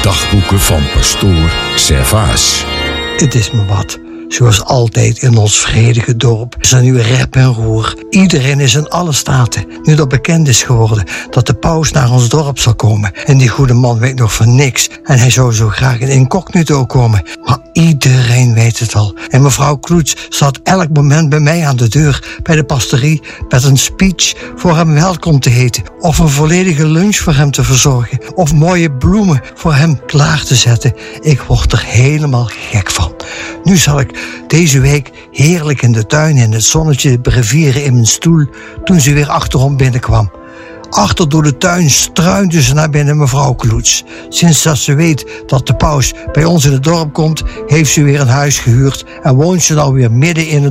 dagboeken van pastoor Servaas. Het is me wat. Zoals altijd in ons vredige dorp is er nu rep en roer. Iedereen is in alle staten. Nu dat bekend is geworden dat de paus naar ons dorp zal komen. En die goede man weet nog van niks. En hij zou zo graag in incognito komen. Maar iedereen weet het al. En mevrouw Kloets staat elk moment bij mij aan de deur. Bij de pastorie met een speech voor hem welkom te heten. Of een volledige lunch voor hem te verzorgen. Of mooie bloemen voor hem klaar te zetten. Ik word er helemaal gek van. Nu zal ik deze week heerlijk in de tuin in het zonnetje brevieren in mijn stoel toen ze weer achterom binnenkwam. Achter door de tuin struinde ze naar binnen mevrouw Kloets. Sinds dat ze weet dat de paus bij ons in het dorp komt, heeft ze weer een huis gehuurd en woont ze nou weer midden in het